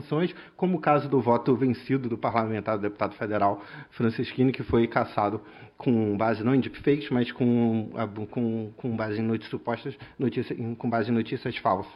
informações, como o caso do voto vencido do parlamentar, do deputado federal Franceschini, que foi cassado com base não em deepfakes, mas com base em com base em notícias falsas.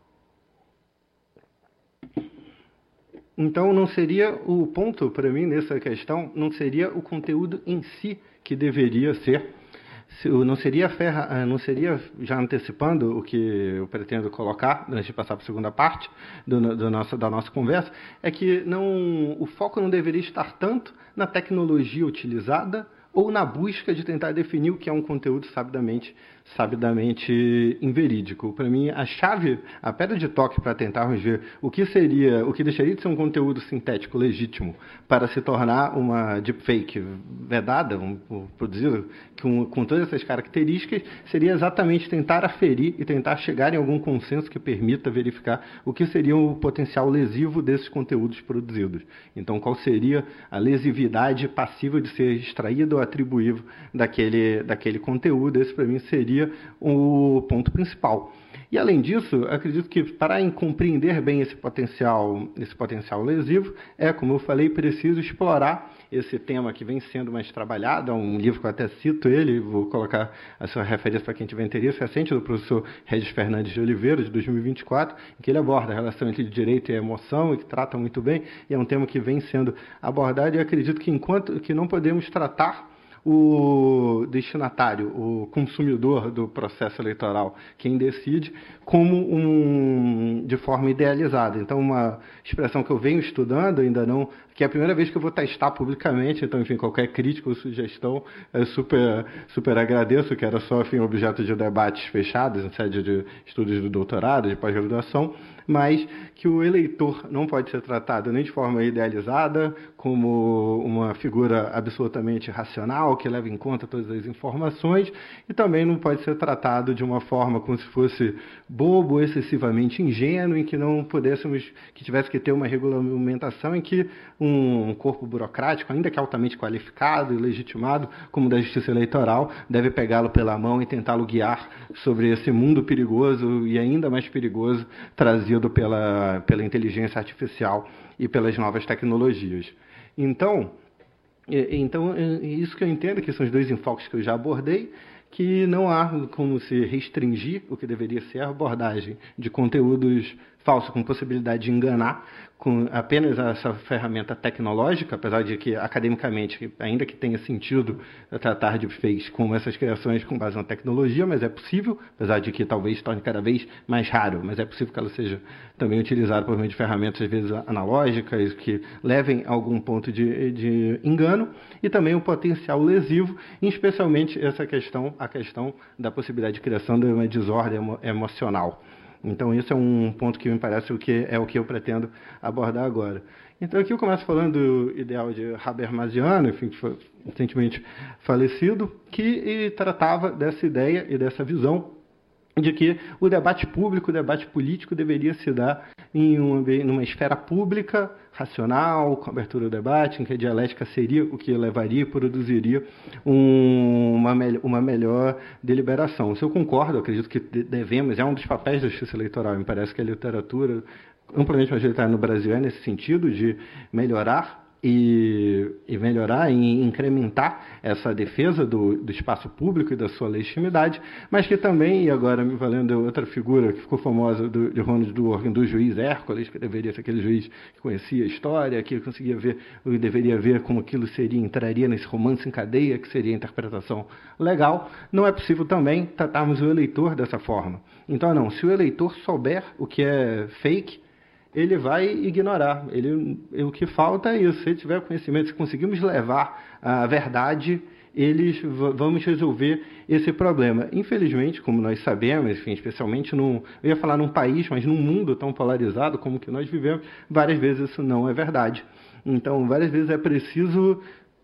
Então, não seria o ponto, para mim, nessa questão, não seria o conteúdo em si que deveria ser, não seria, já antecipando o que eu pretendo colocar, antes de passar para a segunda parte da nossa conversa, é que o foco não deveria estar tanto na tecnologia utilizada ou na busca de tentar definir o que é um conteúdo sabidamente inverídico. Para mim, a pedra de toque para tentarmos ver o que deixaria de ser um conteúdo sintético legítimo para se tornar uma deepfake vedada, produzida com todas essas características, seria exatamente tentar aferir e tentar chegar em algum consenso que permita verificar o que seria o potencial lesivo desses conteúdos produzidos. Então, qual seria a lesividade passível de ser extraída ou atribuível daquele conteúdo? Esse, para mim, seria o ponto principal. E, além disso, acredito que para compreender bem esse potencial lesivo, como eu falei, preciso explorar esse tema que vem sendo mais trabalhado. É um livro que eu até cito ele, vou colocar a sua referência para quem tiver interesse, recente, do professor Regis Fernandes de Oliveira, de 2024, em que ele aborda a relação entre direito e emoção, e que trata muito bem, e é um tema que vem sendo abordado, e acredito que não podemos tratar o destinatário, o consumidor do processo eleitoral, quem decide, de forma idealizada. Então, uma expressão que eu venho estudando, ainda não, que é a primeira vez que eu vou testar publicamente, então, enfim, qualquer crítica ou sugestão, eu super agradeço, que era só, enfim, objeto de debates fechados, em sede de estudos do doutorado, de pós-graduação, mas que o eleitor não pode ser tratado nem de forma idealizada, como uma figura absolutamente racional, que leva em conta todas as informações, e também não pode ser tratado de uma forma como se fosse bobo, excessivamente ingênuo, em que que tivesse que ter uma regulamentação em que um corpo burocrático, ainda que altamente qualificado e legitimado, como o da Justiça Eleitoral, deve pegá-lo pela mão e tentá-lo guiar sobre esse mundo perigoso e ainda mais perigoso trazido pela inteligência artificial e pelas novas tecnologias. Então, isso que eu entendo, que são os dois enfoques que eu já abordei, que não há como se restringir o que deveria ser a abordagem de conteúdos falsos com possibilidade de enganar com apenas essa ferramenta tecnológica, apesar de que, academicamente, ainda que tenha sentido tratar de fakes com essas criações com base na tecnologia, mas é possível, apesar de que talvez torne cada vez mais raro, mas é possível que ela seja também utilizada por meio de ferramentas, às vezes, analógicas, que levem a algum ponto de engano, e também o potencial lesivo, especialmente a questão da possibilidade de criação de uma desordem emocional. Então, esse é um ponto que me parece o que eu pretendo abordar agora. Então, aqui eu começo falando do ideal de Habermasiano, enfim, que foi recentemente falecido, que tratava dessa ideia e dessa visão de que o debate público, o debate político deveria se dar numa esfera pública, racional, com abertura ao debate, em que a dialética seria o que levaria e produziria uma melhor deliberação. Isso eu concordo, eu acredito que devemos, é um dos papéis da justiça eleitoral, me parece que a literatura amplamente majoritária no Brasil é nesse sentido, de melhorar e incrementar essa defesa do espaço público e da sua legitimidade, mas que também, e agora me valendo outra figura que ficou famosa de Ronald Dworkin, do juiz Hércules, que deveria ser aquele juiz que conhecia a história, que deveria ver como aquilo entraria nesse romance em cadeia, que seria a interpretação legal. Não é possível também tratarmos o eleitor dessa forma. Então, se o eleitor souber o que é fake, ele vai ignorar. O que falta é isso. Se ele tiver conhecimento, se conseguirmos levar a verdade, vamos resolver esse problema. Infelizmente, como nós sabemos, enfim, especialmente eu ia falar num país, mas num mundo tão polarizado como que nós vivemos, várias vezes isso não é verdade. Então, várias vezes é preciso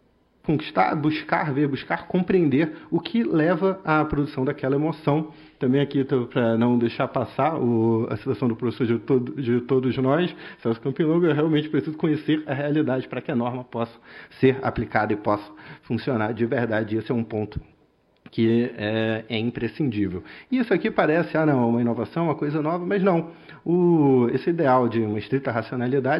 buscar compreender o que leva à produção daquela emoção. Também aqui, para não deixar passar a situação do professor de todos nós, Celso Campilongo, eu realmente preciso conhecer a realidade para que a norma possa ser aplicada e possa funcionar de verdade. Esse é um ponto que é imprescindível. Isso aqui parece, uma inovação, uma coisa nova, mas não. Esse ideal de uma estrita racionalidade